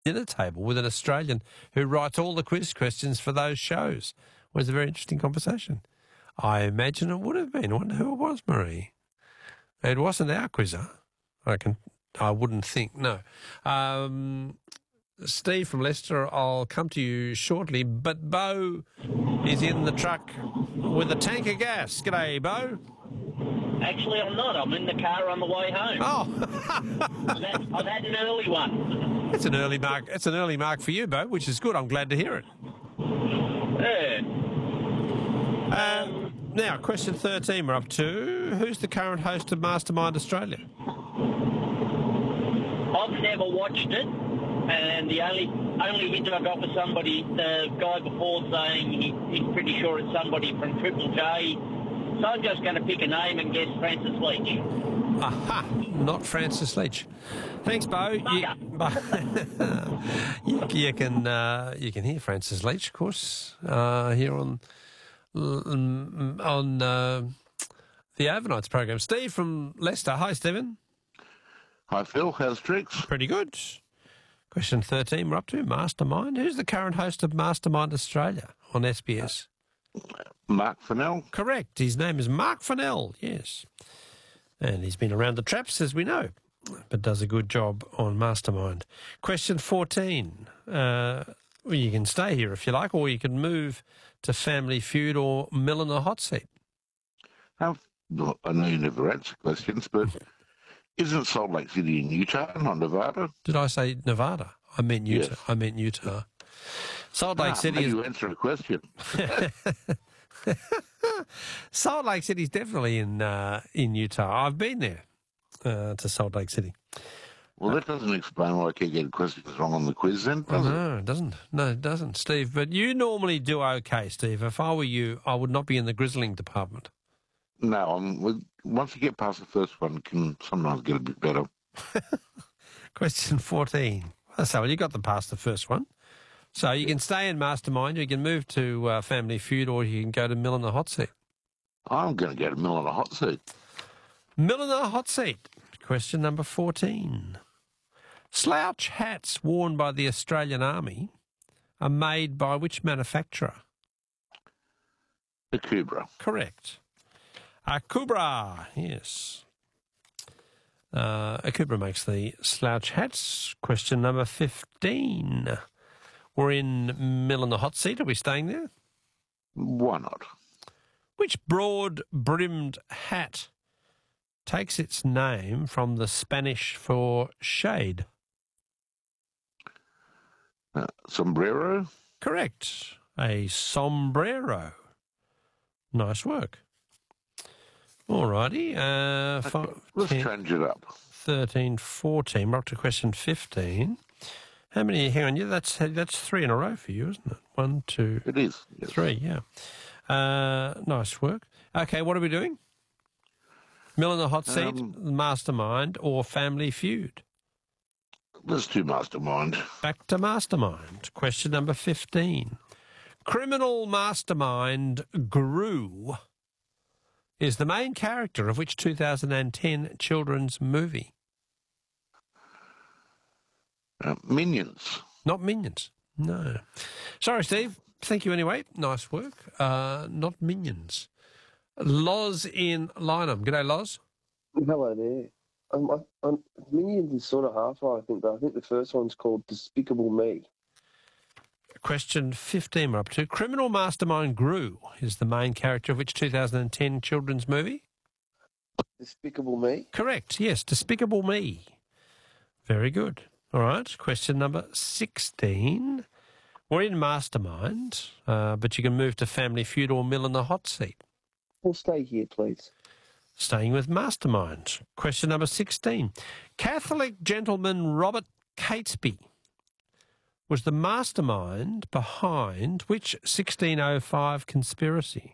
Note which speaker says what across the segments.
Speaker 1: dinner table with an Australian who writes all the quiz questions for those shows. It was a very interesting conversation. I imagine it would have been. I wonder who it was, Marie. It wasn't our quizzer. I wouldn't think, no. Steve from Leicester, I'll come to you shortly, but Bo is in the truck with a tank of gas. G'day, Bo.
Speaker 2: Actually, I'm not. I'm in the car on the way home.
Speaker 1: Oh.
Speaker 2: I've had an early one.
Speaker 1: It's an early mark. It's an early mark for you, Bo, which is good. I'm glad to hear it.
Speaker 2: Yeah.
Speaker 1: Now, question 13 we're up to. Who's the current host of Mastermind Australia?
Speaker 2: I've never watched it, and the only hint I got was the guy before saying he's pretty sure it's somebody from Triple J. So I'm just going to pick a name and guess Francis Leach.
Speaker 1: Aha, not Francis Leach. Thanks, Bo. You can hear Francis Leach, of course, here on the Overnights program. Steve from Leicester. Hi, Stephen.
Speaker 3: Hi, Phil. How's tricks?
Speaker 1: Pretty good. Question 13 we're up to. Mastermind. Who's the current host of Mastermind Australia on SBS?
Speaker 3: Mark Fennell.
Speaker 1: Correct. His name is Mark Fennell, yes. And he's been around the traps, as we know, but does a good job on Mastermind. Question 14. Well, you can stay here if you like, or you can move to Family Feud or Mill in the Hot Seat.
Speaker 3: I know you never answer questions, but isn't Salt Lake City in Utah, not Nevada?
Speaker 1: Did I say Nevada? I meant Utah.
Speaker 3: Yes.
Speaker 1: I meant Utah. Salt Lake City is...
Speaker 3: You answer a question.
Speaker 1: Salt Lake City is definitely in Utah. I've been there to Salt Lake City.
Speaker 3: Well, that doesn't explain why I keep getting questions wrong on the quiz then, does it?
Speaker 1: No, it doesn't. No, it doesn't, Steve. But you normally do okay, Steve. If I were you, I would not be in the grizzling department.
Speaker 3: No, once you get past the first one, it can sometimes get a bit better.
Speaker 1: Question 14. So you got past the first one. So you can stay in Mastermind, you can move to Family Feud, or you can go to Mill in the Hot Seat.
Speaker 3: I'm going to go to Mill in the Hot Seat.
Speaker 1: Mill in the Hot Seat. Question number 14. Slouch hats worn by the Australian Army are made by which manufacturer?
Speaker 3: Akubra.
Speaker 1: Correct. Akubra, yes. Akubra makes the slouch hats. Question number 15. We're in Mill in the Hot Seat. Are we staying there?
Speaker 3: Why not?
Speaker 1: Which broad-brimmed hat takes its name from the Spanish for shade?
Speaker 3: Sombrero?
Speaker 1: Correct. A sombrero. Nice work. All righty.
Speaker 3: Let's change it up.
Speaker 1: 13, 14. We're up to question 15. How many? Hang on. Yeah, that's 3 in a row for you, isn't it? 1, 2,
Speaker 3: It is. Yes.
Speaker 1: 3. Yeah. Nice work. Okay, what are we doing? Mill in the Hot Seat, Mastermind, or Family Feud?
Speaker 3: Let's do Mastermind.
Speaker 1: Back to Mastermind. Question number 15. Criminal Mastermind Gru is the main character of which 2010 children's movie?
Speaker 3: Minions.
Speaker 1: Not Minions. No. Sorry, Steve. Thank you anyway. Nice work. Not Minions. Loz in Lynham. G'day, Loz.
Speaker 4: Hello there. Minions is sort of half right, I think, but I think the first one's called Despicable Me.
Speaker 1: Question 15 we're up to. Criminal Mastermind Gru is the main character of which 2010 children's movie?
Speaker 4: Despicable Me?
Speaker 1: Correct, yes. Despicable Me. Very good. All right, question number 16. We're in Mastermind, but you can move to Family Feud or Mill in the Hot Seat.
Speaker 4: We'll stay here, please.
Speaker 1: Staying with Mastermind. Question number 16. Catholic gentleman Robert Catesby was the mastermind behind which 1605 conspiracy?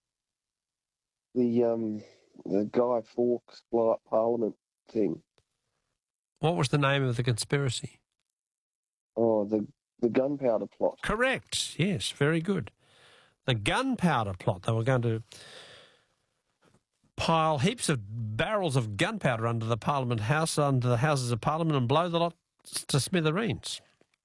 Speaker 4: The Guy Fawkes blow up Parliament thing.
Speaker 1: What was the name of the conspiracy?
Speaker 4: Oh, the gunpowder plot.
Speaker 1: Correct. Yes, very good. The gunpowder plot. They were going to pile heaps of barrels of gunpowder under the Parliament House, under the Houses of Parliament, and blow the lot to smithereens.